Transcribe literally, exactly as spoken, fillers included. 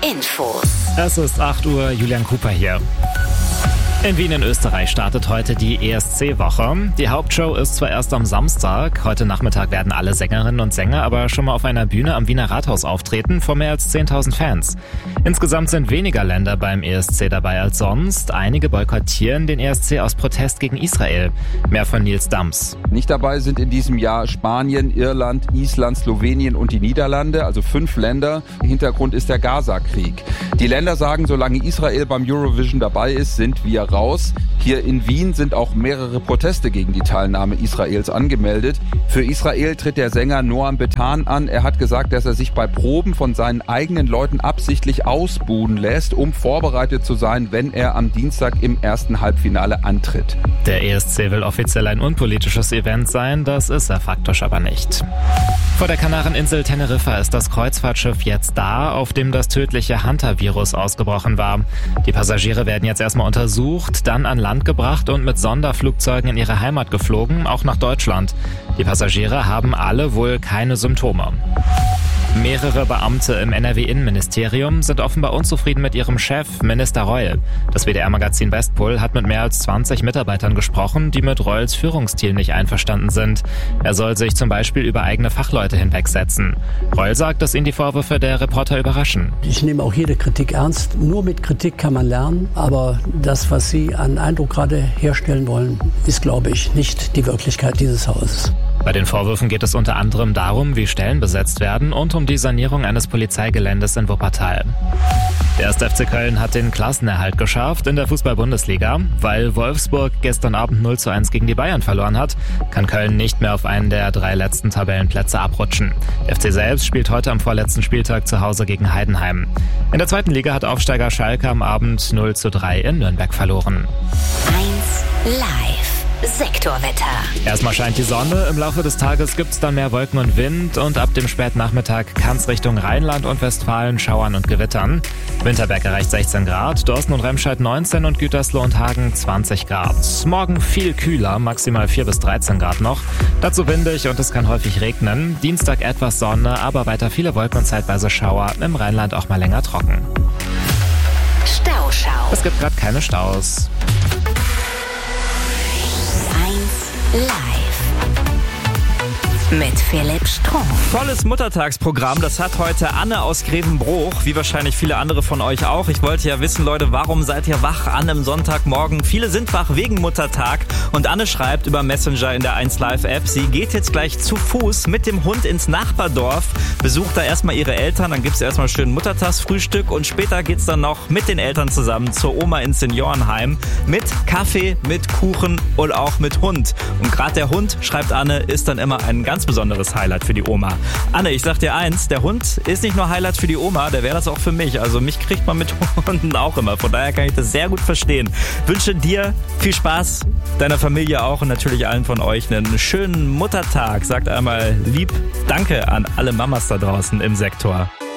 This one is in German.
Infos. Es ist acht Uhr, Julian Cooper hier. In Wien in Österreich startet heute die E S C-Woche. Die Hauptshow ist zwar erst am Samstag, heute Nachmittag werden alle Sängerinnen und Sänger aber schon mal auf einer Bühne am Wiener Rathaus auftreten, vor mehr als zehntausend Fans. Insgesamt sind weniger Länder beim E S C dabei als sonst. Einige boykottieren den E S C aus Protest gegen Israel. Mehr von Nils Dams. Nicht dabei sind in diesem Jahr Spanien, Irland, Island, Slowenien und die Niederlande, also fünf Länder. Hintergrund ist der Gaza-Krieg. Die Länder sagen, solange Israel beim Eurovision dabei ist, sind wir raus. Hier in Wien sind auch mehrere Proteste gegen die Teilnahme Israels angemeldet. Für Israel tritt der Sänger Noam Betan an. Er hat gesagt, dass er sich bei Proben von seinen eigenen Leuten absichtlich ausbuhen lässt, um vorbereitet zu sein, wenn er am Dienstag im ersten Halbfinale antritt. Der E S C will offiziell ein unpolitisches Event sein, das ist er faktisch aber nicht. Vor der Kanareninsel Teneriffa ist das Kreuzfahrtschiff jetzt da, auf dem das tödliche Hunter-Virus ausgebrochen war. Die Passagiere werden jetzt erstmal untersucht, dann an Land gebracht und mit Sonderflugzeugen in ihre Heimat geflogen, auch nach Deutschland. Die Passagiere haben alle wohl keine Symptome. Mehrere Beamte im N R W-Innenministerium sind offenbar unzufrieden mit ihrem Chef, Minister Reul. Das W D R-Magazin Westpol hat mit mehr als zwanzig Mitarbeitern gesprochen, die mit Reuls Führungsstil nicht einverstanden sind. Er soll sich zum Beispiel über eigene Fachleute hinwegsetzen. Reul sagt, dass ihn die Vorwürfe der Reporter überraschen. Ich nehme auch jede Kritik ernst. Nur mit Kritik kann man lernen. Aber das, was Sie an Eindruck gerade herstellen wollen, ist, glaube ich, nicht die Wirklichkeit dieses Hauses. Bei den Vorwürfen geht es unter anderem darum, wie Stellen besetzt werden und um die Sanierung eines Polizeigeländes in Wuppertal. Der erste F C Köln hat den Klassenerhalt geschafft in der Fußball-Bundesliga. Weil Wolfsburg gestern Abend null zu eins gegen die Bayern verloren hat, kann Köln nicht mehr auf einen der drei letzten Tabellenplätze abrutschen. Der F C selbst spielt heute am vorletzten Spieltag zu Hause gegen Heidenheim. In der zweiten Liga hat Aufsteiger Schalke am Abend null zu drei in Nürnberg verloren. eins live. Sektorwetter. Erstmal scheint die Sonne, im Laufe des Tages gibt's dann mehr Wolken und Wind und ab dem Spätnachmittag kann's Richtung Rheinland und Westfalen schauern und gewittern. Winterberg erreicht sechzehn Grad, Dorsten und Remscheid neunzehn und Gütersloh und Hagen zwanzig Grad. Morgen viel kühler, maximal vier bis dreizehn Grad noch. Dazu windig und es kann häufig regnen. Dienstag etwas Sonne, aber weiter viele Wolken und zeitweise Schauer. Im Rheinland auch mal länger trocken. Stauschau. Es gibt gerade keine Staus. Live mit Philipp Strunk. Volles Muttertagsprogramm, das hat heute Anne aus Grevenbruch, wie wahrscheinlich viele andere von euch auch. Ich wollte ja wissen, Leute, warum seid ihr wach an einem Sonntagmorgen? Viele sind wach wegen Muttertag und Anne schreibt über Messenger in der eins Live App, sie geht jetzt gleich zu Fuß mit dem Hund ins Nachbardorf, besucht da erstmal ihre Eltern, dann gibt's erstmal schön Muttertagsfrühstück und später geht's dann noch mit den Eltern zusammen zur Oma ins Seniorenheim mit Kaffee, mit Kuchen und auch mit Hund. Und gerade der Hund, schreibt Anne, ist dann immer ein ganz besonderes Highlight für die Oma. Anne, ich sag dir eins, der Hund ist nicht nur Highlight für die Oma, der wäre das auch für mich. Also mich kriegt man mit Hunden auch immer. Von daher kann ich das sehr gut verstehen. Wünsche dir viel Spaß, deiner Familie auch und natürlich allen von euch einen schönen Muttertag. Sagt einmal lieb Danke an alle Mamas da draußen im Sektor.